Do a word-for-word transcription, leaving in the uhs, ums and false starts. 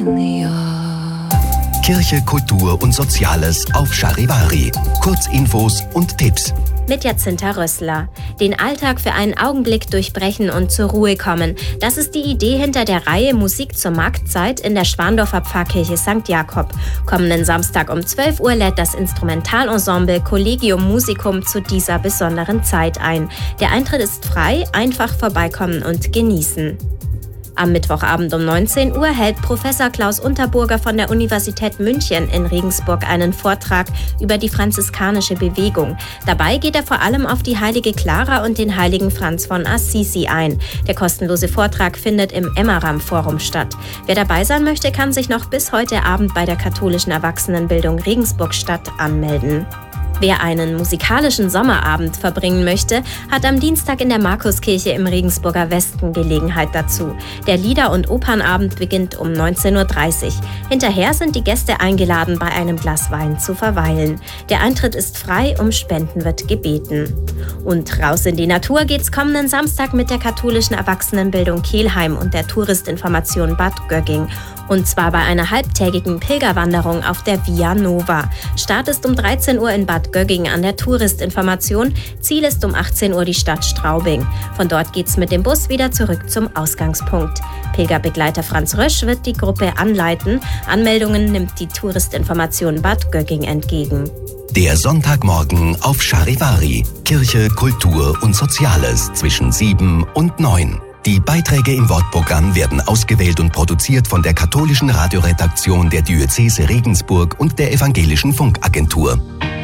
Kirche, Kultur und Soziales auf Charivari. Kurzinfos und Tipps. Mit Jacinta Rössler. Den Alltag für einen Augenblick durchbrechen und zur Ruhe kommen. Das ist die Idee hinter der Reihe Musik zur Marktzeit in der Schwandorfer Pfarrkirche Sankt Jakob. Kommenden Samstag um zwölf Uhr lädt das Instrumentalensemble Collegium Musicum zu dieser besonderen Zeit ein. Der Eintritt ist frei, einfach vorbeikommen und genießen. Am Mittwochabend um neunzehn Uhr hält Professor Klaus Unterburger von der Universität München in Regensburg einen Vortrag über die franziskanische Bewegung. Dabei geht er vor allem auf die heilige Clara und den heiligen Franz von Assisi ein. Der kostenlose Vortrag findet im Emmeram-Forum statt. Wer dabei sein möchte, kann sich noch bis heute Abend bei der katholischen Erwachsenenbildung Regensburg-Stadt anmelden. Wer einen musikalischen Sommerabend verbringen möchte, hat am Dienstag in der Markuskirche im Regensburger Westen Gelegenheit dazu. Der Lieder- und Opernabend beginnt um neunzehn Uhr dreißig. Hinterher sind die Gäste eingeladen, bei einem Glas Wein zu verweilen. Der Eintritt ist frei, um Spenden wird gebeten. Und raus in die Natur geht's kommenden Samstag mit der katholischen Erwachsenenbildung Kelheim und der Touristinformation Bad Gögging. Und zwar bei einer halbtägigen Pilgerwanderung auf der Via Nova. Start ist um dreizehn Uhr in Bad Gögging an der Touristinformation. Ziel ist um achtzehn Uhr die Stadt Straubing. Von dort geht's mit dem Bus wieder zurück zum Ausgangspunkt. Pilgerbegleiter Franz Rösch wird die Gruppe anleiten. Anmeldungen nimmt die Touristinformation Bad Gögging entgegen. Der Sonntagmorgen auf Charivari. Kirche, Kultur und Soziales zwischen sieben und neun. Die Beiträge im Wortprogramm werden ausgewählt und produziert von der katholischen Radioredaktion der Diözese Regensburg und der Evangelischen Funkagentur.